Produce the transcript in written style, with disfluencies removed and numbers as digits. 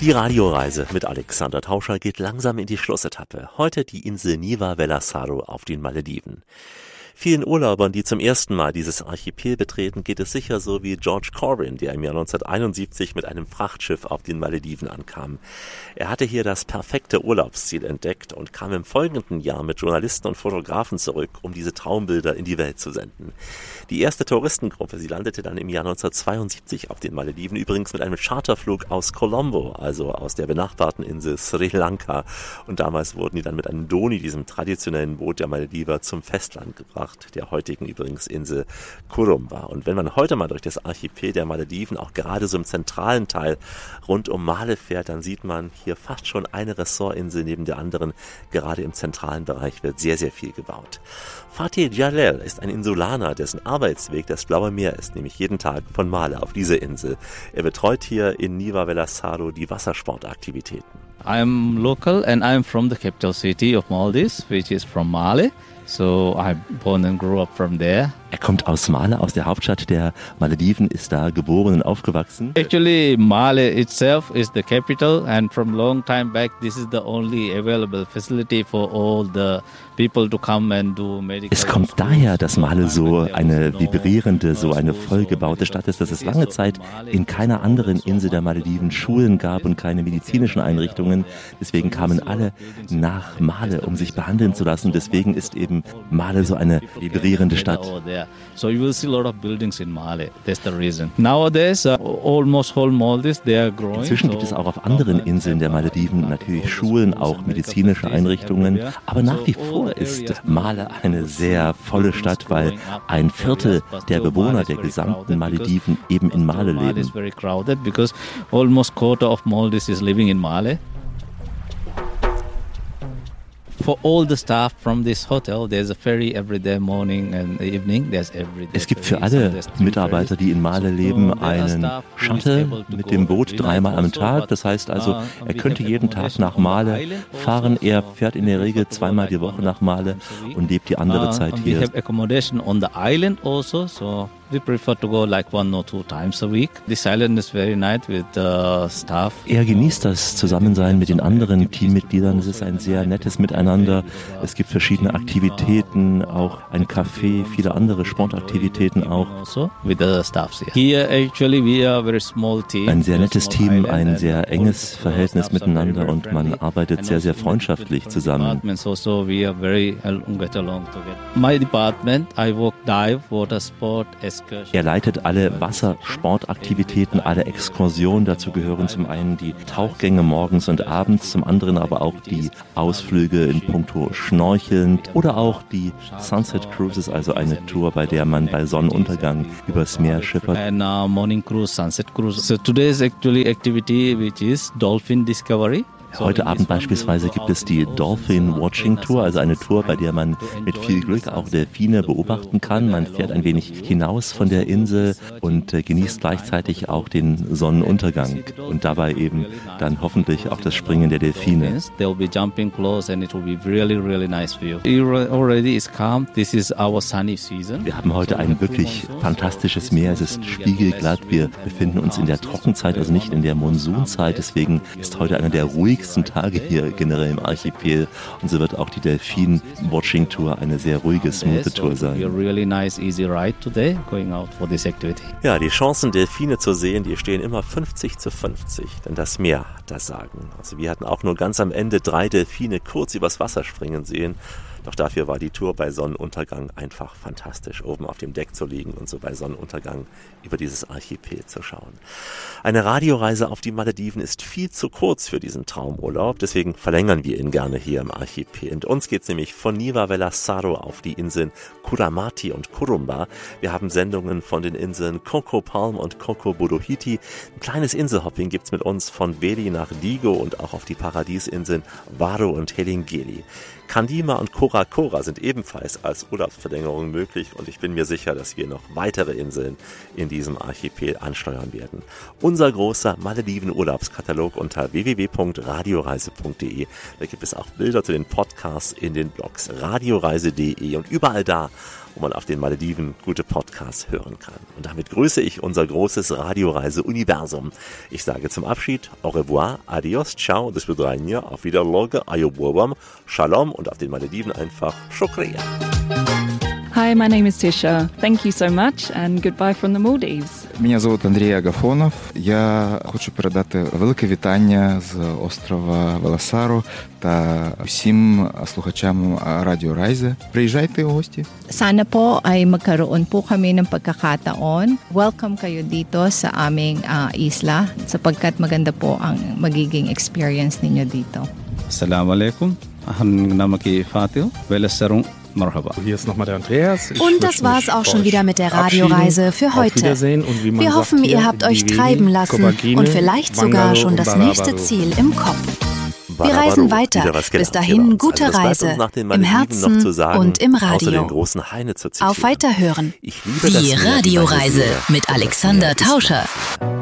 Die Radioreise mit Alexander Tauscher geht langsam in die Schlussetappe. Heute die Insel Niva Velasaro auf den Malediven. Vielen Urlaubern, die zum ersten Mal dieses Archipel betreten, geht es sicher so wie George Corbin, der im Jahr 1971 mit einem Frachtschiff auf den Malediven ankam. Er hatte hier das perfekte Urlaubsziel entdeckt und kam im folgenden Jahr mit Journalisten und Fotografen zurück, um diese Traumbilder in die Welt zu senden. Die erste Touristengruppe, sie landete dann im Jahr 1972 auf den Malediven, übrigens mit einem Charterflug aus Colombo, also aus der benachbarten Insel Sri Lanka. Und damals wurden die dann mit einem Doni, diesem traditionellen Boot der Malediver, zum Festland gebracht, der heutigen übrigens Insel Kurumba. Und wenn man heute mal durch das Archipel der Malediven, auch gerade so im zentralen Teil rund um Male fährt, dann sieht man hier fast schon eine Ressortinsel neben der anderen. Gerade im zentralen Bereich wird sehr, sehr viel gebaut. Fatih Jalel ist ein Insulaner, dessen Arbeitsweg das Blaue Meer ist, nämlich jeden Tag von Male auf diese Insel. Er betreut hier in Niva Velasaro die Wassersportaktivitäten. I'm local and I'm from the capital city of Maldives, which is from Male. So I born and grew up from there. Er kommt aus Male, aus der Hauptstadt der Malediven, ist da geboren und aufgewachsen. Actually, Male itself is the capital, and from long time back, this is the only available facility for all the people to come and do medical. Es kommt daher, dass Male so eine vibrierende, so eine vollgebaute Stadt ist, dass es lange Zeit in keiner anderen Insel der Malediven Schulen gab und keine medizinischen Einrichtungen. Deswegen kamen alle nach Male, um sich behandeln zu lassen. Deswegen ist eben Male so eine vibrierende Stadt. So you will see a lot of buildings in Male. That's the reason. Nowadays, almost whole Maldives, they are growing. Inzwischen gibt es auch auf anderen Inseln der Malediven natürlich Schulen, auch medizinische Einrichtungen. Aber nach wie vor ist Male eine sehr volle Stadt, weil ein Viertel der Bewohner der gesamten Malediven eben in Male leben. Male is very crowded because almost quarter of Maldives is living in Male. For all the staff from this hotel, there's a ferry every day, morning and evening. There's every day. Es gibt für alle Mitarbeiter, die in Male leben, einen Shuttle mit dem Boot 3-mal am Tag. Das heißt also, er könnte jeden Tag nach Male fahren. Er fährt in der Regel 2-mal die Woche nach Male und lebt die andere Zeit hier. We have accommodation on the island also, so we prefer to go like 1 or 2 times a week. This island is very nice with the staff. Er genießt das Zusammensein mit den anderen Teammitgliedern. Es ist ein sehr nettes Miteinander. Es gibt verschiedene Aktivitäten, auch ein Café, viele andere Sportaktivitäten auch. Also with the staffs here. Here actually we are a very small team. Ein sehr nettes Team, ein sehr enges Verhältnis miteinander und man arbeitet sehr, sehr freundschaftlich zusammen. Also we are very get along together. My department, I work dive, water sport, Er leitet alle Wassersportaktivitäten, alle Exkursionen. Dazu gehören zum einen die Tauchgänge morgens und abends, zum anderen aber auch die Ausflüge in puncto Schnorcheln oder auch die Sunset Cruises, also eine Tour, bei der man bei Sonnenuntergang übers Meer schippert. And morning cruise, sunset cruise. So today's actually activity which is dolphin discovery. Heute Abend beispielsweise gibt es die Dolphin Watching Tour, also eine Tour, bei der man mit viel Glück auch Delfine beobachten kann. Man fährt ein wenig hinaus von der Insel und genießt gleichzeitig auch den Sonnenuntergang und dabei eben dann hoffentlich auch das Springen der Delfine. They'll be jumping close and it will be really, really nice view. Already is calm. This is our sunny season. Wir haben heute ein wirklich fantastisches Meer. Es ist spiegelglatt. Wir befinden uns in der Trockenzeit, also nicht in der Monsunzeit. Deswegen ist heute einer der ruhigsten Tage hier generell im Archipel und so wird auch die Delfin-Watching-Tour eine sehr ruhige, smooth Tour sein. Ja, die Chancen, Delfine zu sehen, die stehen immer 50-50, denn das Meer hat das Sagen. Also wir hatten auch nur ganz am Ende 3 Delfine kurz übers Wasser springen sehen. Doch dafür war die Tour bei Sonnenuntergang einfach fantastisch, oben auf dem Deck zu liegen und so bei Sonnenuntergang über dieses Archipel zu schauen. Eine Radioreise auf die Malediven ist viel zu kurz für diesen Traumurlaub, deswegen verlängern wir ihn gerne hier im Archipel. Und uns geht's nämlich von Niva Velasaro auf die Inseln Kuramati und Kurumba. Wir haben Sendungen von den Inseln Coco Palm und Coco Bodohiti. Ein kleines Inselhopping gibt's mit uns von Veli nach Digo und auch auf die Paradiesinseln Varo und Helingeli. Kandima und Kora Kora sind ebenfalls als Urlaubsverlängerung möglich und ich bin mir sicher, dass wir noch weitere Inseln in diesem Archipel ansteuern werden. Unser großer Malediven-Urlaubskatalog unter www.radioreise.de. Da gibt es auch Bilder zu den Podcasts in den Blogs radioreise.de und überall da, wo man auf den Malediven gute Podcasts hören kann. Und damit grüße ich unser großes Radioreise-Universum. Ich sage zum Abschied au revoir, adios, ciao, до свидания, auf Wiedersehen, ayobobam, shalom und auf den Malediven einfach shukriya. Hi, my name is Tisha. Thank you so much and goodbye from the Maldives. Мене звуть Андрій Агафонов. Я хочу передати велике вітання з острова Веласару та всім слухачам Радіо Райзе. Приїжджайте у гості. Sana po ay magkaroon po kami ng pagkakataon. Welcome kayo dito sa aming isla sapagkat maganda po ang magiging experience ninyo dito. Assalamu alaikum. Ahan namaki Fatil. Velasarung. Marhaba. Hier ist nochmal der Andreas. Und das war's auch schon wieder mit der Radioreise für heute. Wir hoffen, ihr habt euch treiben lassen und vielleicht sogar schon das nächste Ziel im Kopf. Wir reisen weiter. Bis dahin gute Reise. Im Herzen und im Radio. Auf Weiterhören. Die Radioreise mit Alexander Tauscher.